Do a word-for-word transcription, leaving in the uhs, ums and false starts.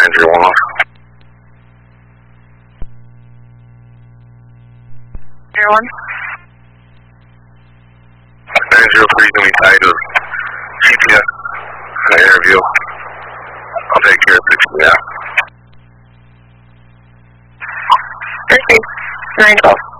Andrew one. Andrew one. Andrew, please give me title G P S interview. I'll take care of sixty now. Thursday, nine twelve.